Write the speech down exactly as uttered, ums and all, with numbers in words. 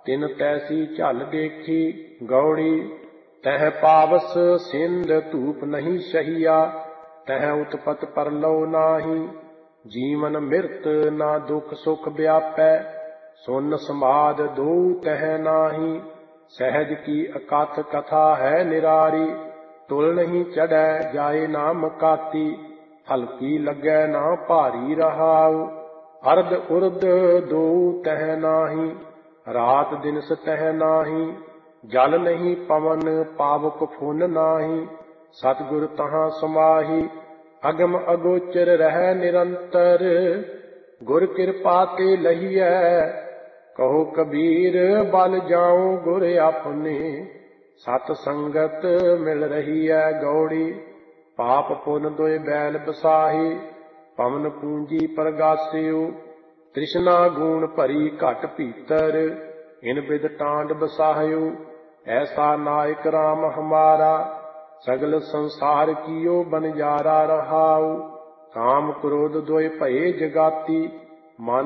तिन तैसी झल देखी गौड़ी। तह पावस सिंध धूप नहीं सहिया, तह उत्पत परलो नाही। जीवन मृत ना दुख सुख व्यापै, सुन समाद दो तह नाही। सहज की अकथ कथा है निरारी, तुल नहीं चढ़ै जाए ना मकाती। हल्की लगै ना भारी रहाऊ, अर्ध उर्द दो तह नाही। रात दिन सतह नाही, जल नहीं पवन पावक फुन नाही। सतगुर तहाँ समाही, अगम अगोचर रह निरंतर। गुर कृपा ते लहिए, कहो कबीर बल जाऊं गुर अपने। सत संगत मिल रही है गौड़ी, पाप पुन दोए बैल बसाही। पवन पूंजी प्रगासियो, तृष्णा गूण भरी घट भीतर। इन बिद टांड बसाहियो, ऐसा नायक राम हमारा। सगल संसार कियो बनजारा रहाऊ। काम क्रोध दोए भये जगाती, मन